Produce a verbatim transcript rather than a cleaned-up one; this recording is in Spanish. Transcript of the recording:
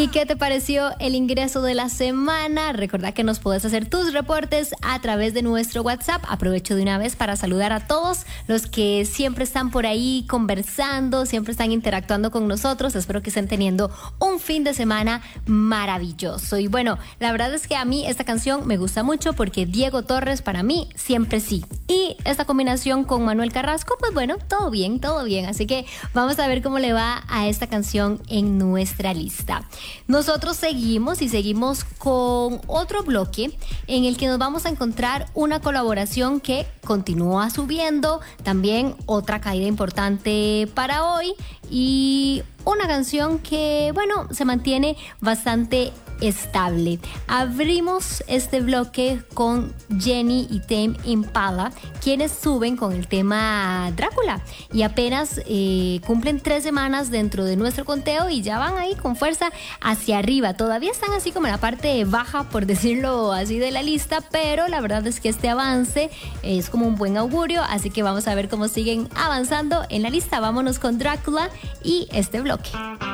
¿Y qué te pareció el ingreso de la semana? Recordá que nos puedes hacer tus reportes a través de nuestro WhatsApp. Aprovecho de una vez para saludar a todos los que siempre están por ahí conversando, siempre están interactuando con nosotros. Espero que estén teniendo un fin de semana maravilloso. Y bueno, la verdad es que a mí esta canción me gusta mucho porque Diego Torres para mí siempre sí. Y esta combinación con Manuel Carrasco, pues bueno, todo bien, todo bien. Así que vamos a ver cómo le va a esta canción en nuestra lista. Nosotros seguimos y seguimos con otro bloque en el que nos vamos a encontrar una colaboración que continúa subiendo, también otra caída importante para hoy y una canción que, bueno, se mantiene bastante estable. Abrimos este bloque con Jenny y Tame Impala, quienes suben con el tema Drácula y apenas eh, cumplen tres semanas dentro de nuestro conteo y ya van ahí con fuerza hacia arriba. Todavía están así como en la parte baja, por decirlo así, de la lista, pero la verdad es que este avance es como un buen augurio, así que vamos a ver cómo siguen avanzando en la lista. Vámonos con Drácula y este bloque.